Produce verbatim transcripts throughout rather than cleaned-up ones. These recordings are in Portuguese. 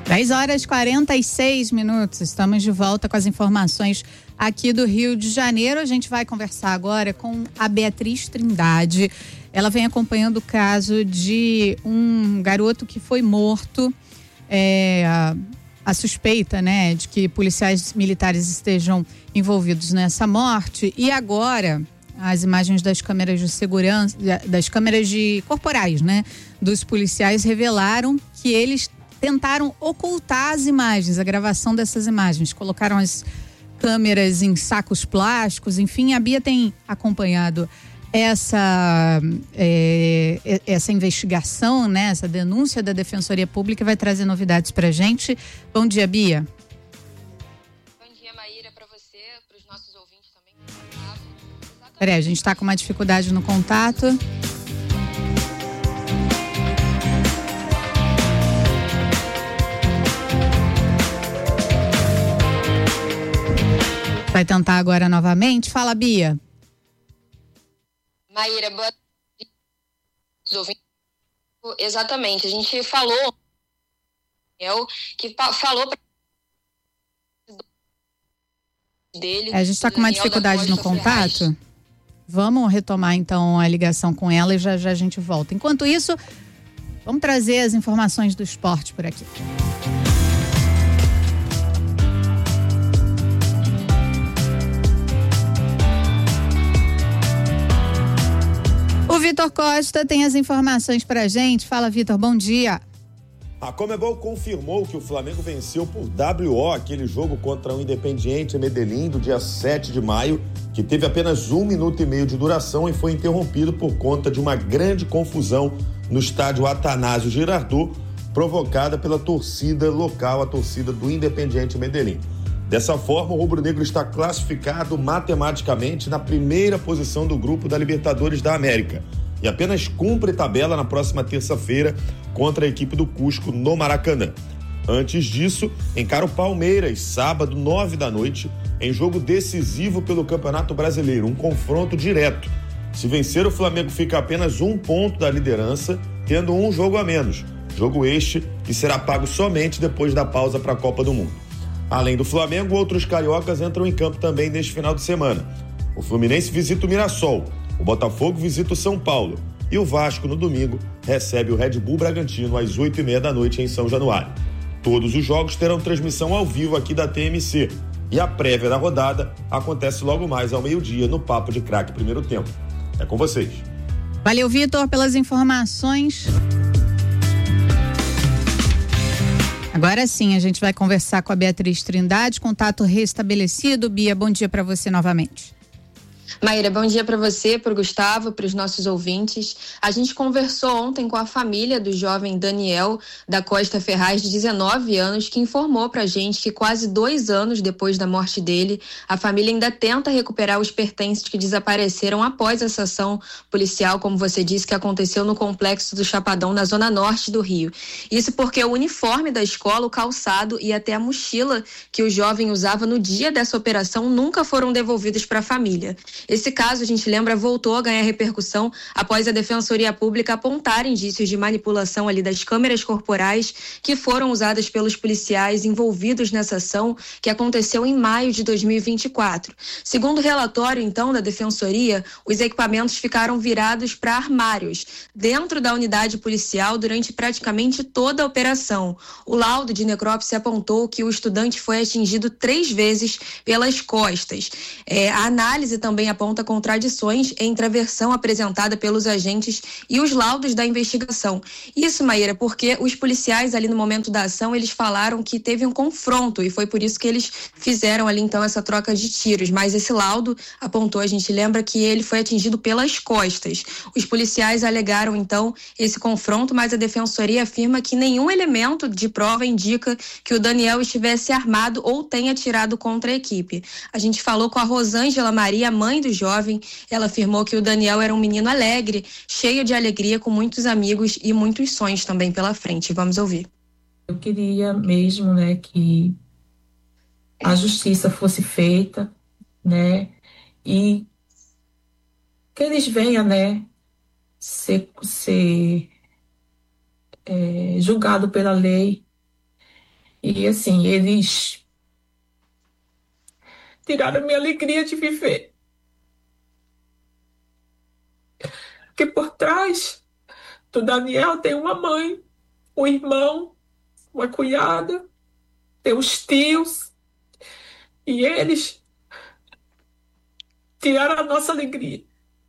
dez horas e quarenta e seis minutos, estamos de volta com as informações aqui do Rio de Janeiro. A gente vai conversar agora com a Beatriz Trindade. Ela vem acompanhando o caso de um garoto que foi morto, é, a, a suspeita, né, de que policiais militares estejam envolvidos nessa morte. E agora, as imagens das câmeras de segurança, das câmeras de corporais, né, dos policiais revelaram que eles tentaram ocultar as imagens, a gravação dessas imagens. Colocaram as câmeras em sacos plásticos, enfim, a Bia tem acompanhado essa, é, essa investigação, né, essa denúncia da Defensoria Pública, vai trazer novidades pra gente. Bom dia, Bia. Bom dia, Maíra, para você, para os nossos ouvintes também. Peraí, a gente está com uma dificuldade no contato. Vai tentar agora novamente? Fala, Bia. Maíra, boa tarde. Exatamente, a gente falou que falou pra... dele. É, a gente está com uma dificuldade no contato. Ferraz. Vamos retomar então a ligação com ela e já já a gente volta. Enquanto isso, vamos trazer as informações do esporte por aqui. O Vitor Costa tem as informações pra gente. Fala, Vitor, bom dia. A Conmebol confirmou que o Flamengo venceu por W O aquele jogo contra o Independiente Medellín do dia sete de maio, que teve apenas um minuto e meio de duração e foi interrompido por conta de uma grande confusão no estádio Atanásio Girardot, provocada pela torcida local, a torcida do Independiente Medellín. Dessa forma, o rubro-negro está classificado matematicamente na primeira posição do grupo da Libertadores da América e apenas cumpre tabela na próxima terça-feira contra a equipe do Cusco no Maracanã. Antes disso, encara o Palmeiras, sábado, nove da noite, em jogo decisivo pelo Campeonato Brasileiro, um confronto direto. Se vencer, o Flamengo fica a apenas um ponto da liderança, tendo um jogo a menos. Jogo este que será pago somente depois da pausa para a Copa do Mundo. Além do Flamengo, outros cariocas entram em campo também neste final de semana. O Fluminense visita o Mirassol, o Botafogo visita o São Paulo e o Vasco, no domingo, recebe o Red Bull Bragantino às oito e meia da noite em São Januário. Todos os jogos terão transmissão ao vivo aqui da T M C e a prévia da rodada acontece logo mais ao meio-dia no Papo de Craque Primeiro Tempo. É com vocês. Valeu, Vitor, pelas informações. Agora sim, a gente vai conversar com a Beatriz Trindade, contato restabelecido. Bia, bom dia para você novamente. Maíra, bom dia para você, para o Gustavo, para os nossos ouvintes. A gente conversou ontem com a família do jovem Daniel da Costa Ferraz, de dezenove anos, que informou para a gente que quase dois anos depois da morte dele, a família ainda tenta recuperar os pertences que desapareceram após essa ação policial, como você disse, que aconteceu no Complexo do Chapadão, na zona norte do Rio. Isso porque o uniforme da escola, o calçado e até a mochila que o jovem usava no dia dessa operação nunca foram devolvidos para a família. Esse caso, a gente lembra, voltou a ganhar repercussão após a Defensoria Pública apontar indícios de manipulação ali das câmeras corporais que foram usadas pelos policiais envolvidos nessa ação que aconteceu em maio de dois mil e vinte e quatro. Segundo o relatório, então, da Defensoria, os equipamentos ficaram virados para armários dentro da unidade policial durante praticamente toda a operação. O laudo de necrópsia apontou que o estudante foi atingido três vezes pelas costas. É, a análise também aponta contradições entre a versão apresentada pelos agentes e os laudos da investigação. Isso, Maíra, porque os policiais ali no momento da ação, eles falaram que teve um confronto e foi por isso que eles fizeram ali então essa troca de tiros, mas esse laudo apontou, a gente lembra, que ele foi atingido pelas costas. Os policiais alegaram então esse confronto, mas a Defensoria afirma que nenhum elemento de prova indica que o Daniel estivesse armado ou tenha atirado contra a equipe. A gente falou com a Rosângela Maria, mãe do jovem. Ela afirmou que o Daniel era um menino alegre, cheio de alegria, com muitos amigos e muitos sonhos também pela frente. Vamos ouvir. Eu queria mesmo, né, que a justiça fosse feita, né, e que eles venham, né, ser, ser é, julgado pela lei E assim, eles tiraram a minha alegria de viver. Porque por trás do Daniel tem uma mãe, um irmão, uma cunhada, tem os tios. E eles tiraram a nossa alegria.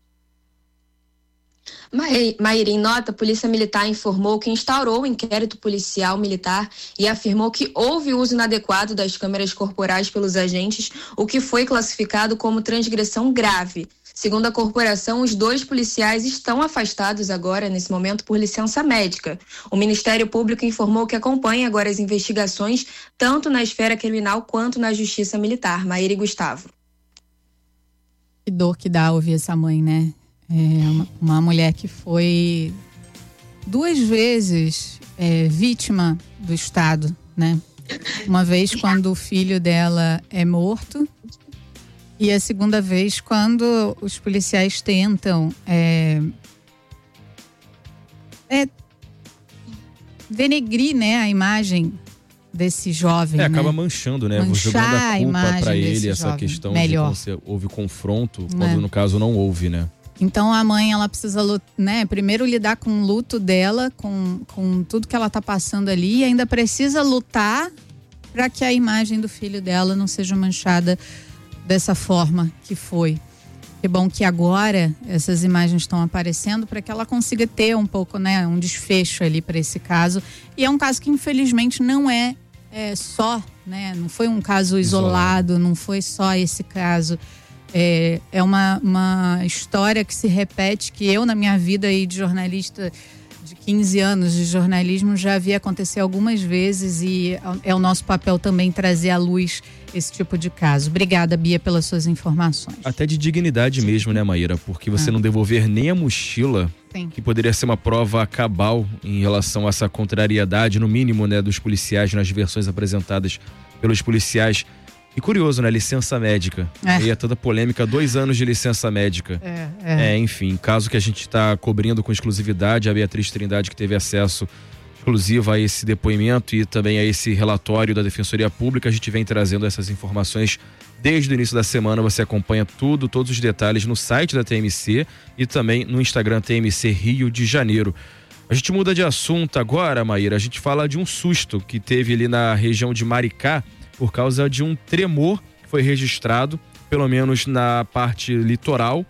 Maíra, em nota, a Polícia Militar informou que instaurou o inquérito policial militar e afirmou que houve uso inadequado das câmeras corporais pelos agentes, o que foi classificado como transgressão grave. Segundo a corporação, os dois policiais estão afastados agora, nesse momento, por licença médica. O Ministério Público informou que acompanha agora as investigações, tanto na esfera criminal quanto na Justiça Militar. Maíra e Gustavo. Que dor que dá ouvir essa mãe, né? É uma, uma mulher que foi duas vezes é, vítima do Estado, né? Uma vez quando o filho dela é morto e a segunda vez quando os policiais tentam é, é, denegrir, né, a imagem desse jovem. É, né? acaba manchando, né? Manchar jogando a culpa pra ele, essa jovem. questão Melhor. de quando houve confronto, quando É. no caso não houve, né? Então a mãe, ela precisa, né, primeiro lidar com o luto dela, com, com tudo que ela tá passando ali, e ainda precisa lutar para que a imagem do filho dela não seja manchada dessa forma que foi. Que bom que agora essas imagens estão aparecendo para que ela consiga ter um pouco, né, um desfecho ali para esse caso. E é um caso que infelizmente não é, é só, né, não foi um caso isolado, isolado, não foi só esse caso. É, é uma, uma história que se repete, que eu na minha vida aí de jornalista de quinze anos de jornalismo já vi acontecer algumas vezes, e é o nosso papel também trazer à luz esse tipo de caso. Obrigada, Bia, pelas suas informações. Até de dignidade Sim. mesmo, né, Maíra? Porque você ah. não devolver nem a mochila, Sim. que poderia ser uma prova cabal em relação a essa contrariedade, no mínimo, né, dos policiais, nas versões apresentadas pelos policiais. E curioso, né? Licença médica. É. E é toda polêmica, dois anos de licença médica. É, é. é enfim, caso que a gente está cobrindo com exclusividade, a Beatriz Trindade, que teve acesso exclusivo a esse depoimento e também a esse relatório da Defensoria Pública, a gente vem trazendo essas informações desde o início da semana. Você acompanha tudo, todos os detalhes no site da T M C e também no Instagram T M C Rio de Janeiro. A gente muda de assunto agora, Maíra. A gente fala de um susto que teve ali na região de Maricá, por causa de um tremor que foi registrado, pelo menos na parte litoral.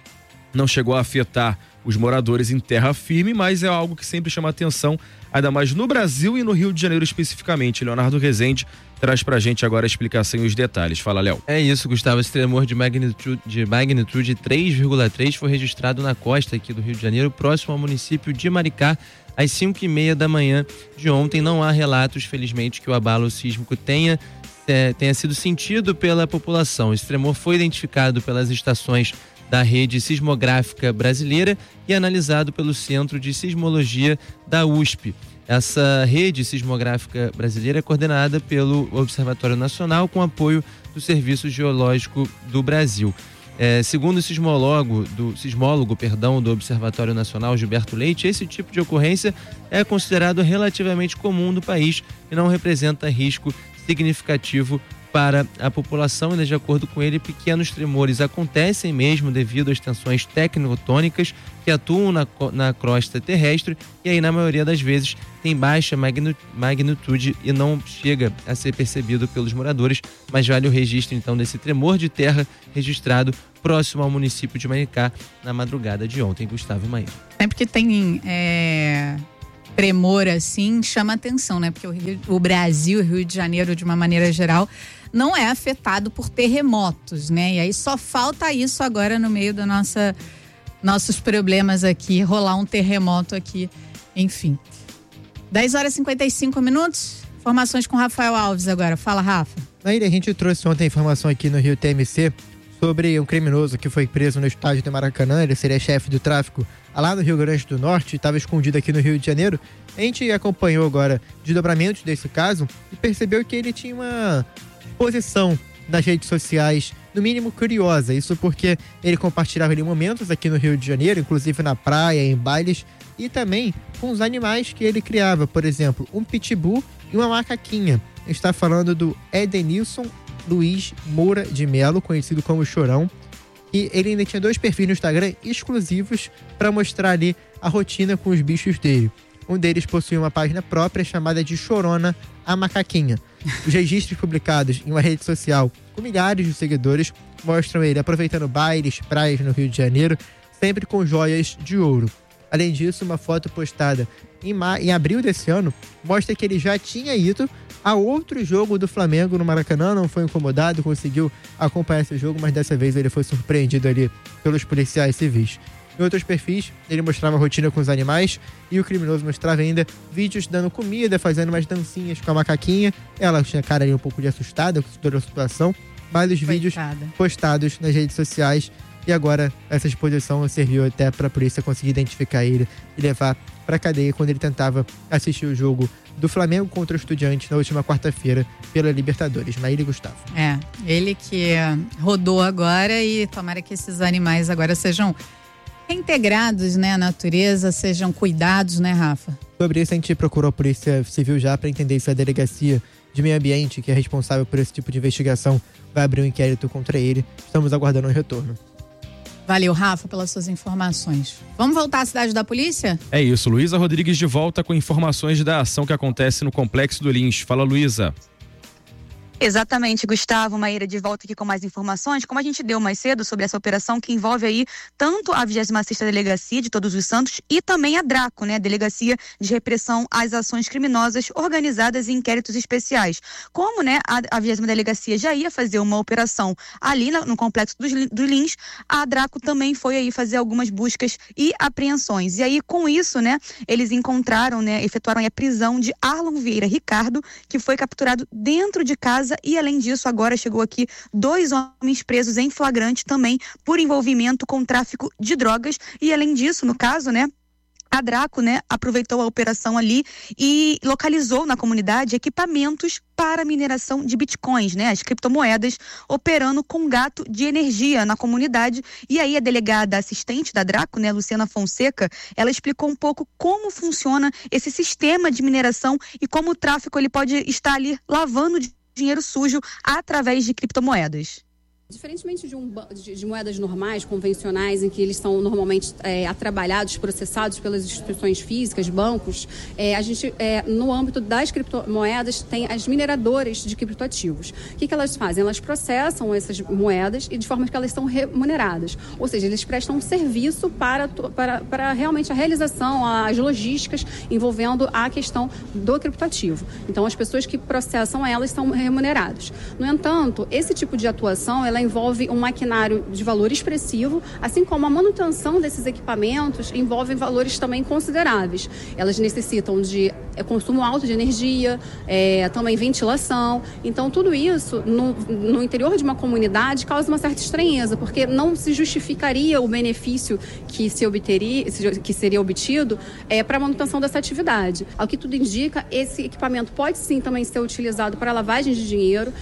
Não chegou a afetar os moradores em terra firme, mas é algo que sempre chama atenção, ainda mais no Brasil e no Rio de Janeiro especificamente. Leonardo Rezende traz pra gente agora a explicação e os detalhes. Fala, Léo. É isso, Gustavo. Esse tremor de magnitude, de magnitude três vírgula três foi registrado na costa aqui do Rio de Janeiro, próximo ao município de Maricá, às cinco e meia da manhã de ontem. Não há relatos, felizmente, que o abalo sísmico tenha É, tenha sido sentido pela população. Esse tremor foi identificado pelas estações da Rede Sismográfica Brasileira e analisado pelo Centro de Sismologia da U S P. Essa Rede Sismográfica Brasileira é coordenada pelo Observatório Nacional com apoio do Serviço Geológico do Brasil. É, segundo o sismólogo, do, sismólogo perdão, do Observatório Nacional, Gilberto Leite, esse tipo de ocorrência é considerado relativamente comum no país e não representa risco significativo para a população. E, de acordo com ele, pequenos tremores acontecem mesmo devido às tensões tectônicas que atuam na, na crosta terrestre, e aí na maioria das vezes tem baixa magnitude e não chega a ser percebido pelos moradores, mas vale o registro então desse tremor de terra registrado próximo ao município de Maricá na madrugada de ontem. Gustavo e Maíra. Sempre que tem é... tremor assim, chama atenção, né? Porque o, Rio, o Brasil, o Rio de Janeiro, de uma maneira geral, não é afetado por terremotos, né? E aí só falta isso agora no meio dos nossa, nossos problemas aqui, rolar um terremoto aqui, enfim. dez horas e cinquenta e cinco minutos, informações com Rafael Alves agora. Fala, Rafa. Naíra, a gente trouxe ontem a informação aqui no Rio T M C sobre um criminoso que foi preso no estádio do Maracanã. Ele seria chefe do tráfico lá no Rio Grande do Norte, estava escondido aqui no Rio de Janeiro. A gente acompanhou agora desdobramentos desse caso e percebeu que ele tinha uma posição nas redes sociais, no mínimo curiosa. Isso porque ele compartilhava ali momentos aqui no Rio de Janeiro, inclusive na praia, em bailes, e também com os animais que ele criava. Por exemplo, um pitbull e uma macaquinha. está falando do Edenilson Luiz Moura de Melo, conhecido como Chorão. E ele ainda tinha dois perfis no Instagram exclusivos para mostrar ali a rotina com os bichos dele. Um deles possuía uma página própria chamada de Chorona a Macaquinha. Os registros publicados em uma rede social com milhares de seguidores mostram ele aproveitando bailes, praias no Rio de Janeiro, sempre com joias de ouro. Além disso, uma foto postada em, ma- em abril desse ano mostra que ele já tinha ido a outro jogo do Flamengo no Maracanã, não foi incomodado, conseguiu acompanhar esse jogo, mas dessa vez ele foi surpreendido ali pelos policiais civis. Em outros perfis, ele mostrava a rotina com os animais e o criminoso mostrava ainda vídeos dando comida, fazendo umas dancinhas com a macaquinha. Ela tinha cara ali um pouco de assustada com toda a situação, mas os Coitada. vídeos postados nas redes sociais. E agora essa exposição serviu até para a polícia conseguir identificar ele e levar para a cadeia quando ele tentava assistir o jogo do Flamengo contra o Estudiantes na última quarta-feira pela Libertadores. Maíra e Gustavo. É, ele que rodou agora e tomara que esses animais agora sejam reintegrados, né, à natureza, sejam cuidados, né, Rafa? Sobre isso a gente procurou a Polícia Civil já para entender se a Delegacia de Meio Ambiente, que é responsável por esse tipo de investigação, vai abrir um inquérito contra ele. Estamos aguardando um retorno. Valeu, Rafa, pelas suas informações. Vamos voltar à cidade da polícia? É isso, Luísa Rodrigues de volta com informações da ação que acontece no Complexo do Lins. Fala, Luísa. Exatamente, Gustavo, Maíra, de volta aqui com mais informações. Como a gente deu mais cedo sobre essa operação que envolve aí tanto a vigésima sexta Delegacia de Todos os Santos e também a DRACO, né, Delegacia de Repressão às Ações Criminosas Organizadas e Inquéritos Especiais. Como, né, a, a vigésima Delegacia já ia fazer uma operação ali na, no Complexo dos, do Lins, a DRACO também foi aí fazer algumas buscas e apreensões. E aí, com isso, né, eles encontraram, né, efetuaram a prisão de Arlon Vieira Ricardo, que foi capturado dentro de casa. E além disso, agora chegou aqui dois homens presos em flagrante também por envolvimento com tráfico de drogas. E além disso, no caso, né, a DRACO, né, aproveitou a operação ali e localizou na comunidade equipamentos para mineração de bitcoins, né, as criptomoedas, operando com gato de energia na comunidade. E aí a delegada assistente da DRACO, né, Luciana Fonseca, ela explicou um pouco como funciona esse sistema de mineração e como o tráfico ele pode estar ali lavando dinheiro sujo através de criptomoedas. Diferentemente de, um, de, de moedas normais, convencionais, em que eles são normalmente é, atrabalhados, processados pelas instituições físicas, bancos, é, a gente, é, no âmbito das criptomoedas, tem as mineradoras de criptoativos. O que, que elas fazem? Elas processam essas moedas e de forma que elas são remuneradas. Ou seja, eles prestam um serviço para, para, para realmente a realização, as logísticas envolvendo a questão do criptoativo. Então, as pessoas que processam elas são remuneradas. No entanto, esse tipo de atuação, ela envolve um maquinário de valor expressivo, assim como a manutenção desses equipamentos envolve valores também consideráveis. Elas necessitam de é, consumo alto de energia, é, também ventilação. Então, tudo isso no, no interior de uma comunidade causa uma certa estranheza, porque não se justificaria o benefício que, se obteria, que seria obtido é, para a manutenção dessa atividade. Ao que tudo indica, esse equipamento pode sim também ser utilizado para lavagem de dinheiro.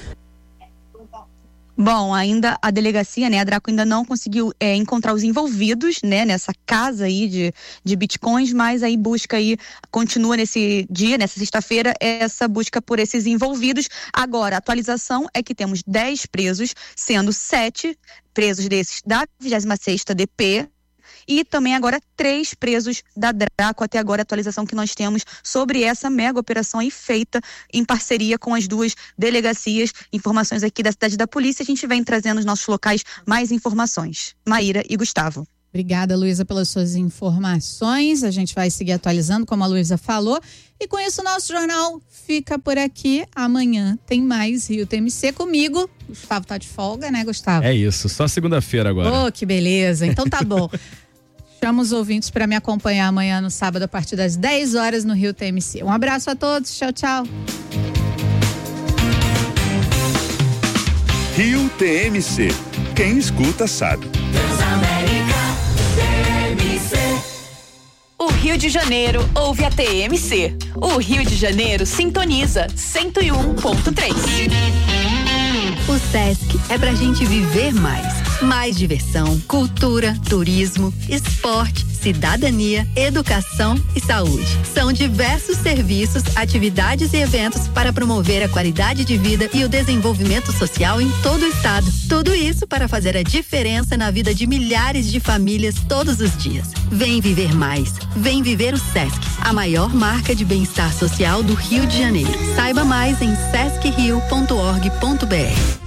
Bom, ainda a delegacia, né, a DRACO ainda não conseguiu é, encontrar os envolvidos, né, nessa casa aí de, de bitcoins, mas aí busca aí, continua nesse dia, nessa sexta-feira, essa busca por esses envolvidos. Agora, a atualização é que temos dez presos, sendo sete presos desses da vigésima sexta D P, e também agora três presos da DRACO, até agora a atualização que nós temos sobre essa mega operação aí feita em parceria com as duas delegacias. Informações aqui da cidade da polícia, a gente vem trazendo nos nossos locais mais informações. Maíra e Gustavo. Obrigada, Luísa, pelas suas informações. A gente vai seguir atualizando, como a Luísa falou. E com isso, o nosso jornal fica por aqui. Amanhã tem mais Rio T M C comigo. Gustavo tá de folga, né, Gustavo? É isso, só segunda-feira agora. Oh, que beleza. Então tá bom. Chamo os ouvintes para me acompanhar amanhã no sábado a partir das dez horas no Rio T M C. Um abraço a todos. Tchau, tchau. Rio T M C. Quem escuta sabe. O Rio de Janeiro ouve a T M C. O Rio de Janeiro sintoniza cento e um ponto três. O Sesc é pra gente viver mais. Mais diversão, cultura, turismo, esporte, cidadania, educação e saúde. São diversos serviços, atividades e eventos para promover a qualidade de vida e o desenvolvimento social em todo o estado. Tudo isso para fazer a diferença na vida de milhares de famílias todos os dias. Vem viver mais. Vem viver o Sesc, a maior marca de bem-estar social do Rio de Janeiro. Saiba mais em sesc rio ponto org ponto br.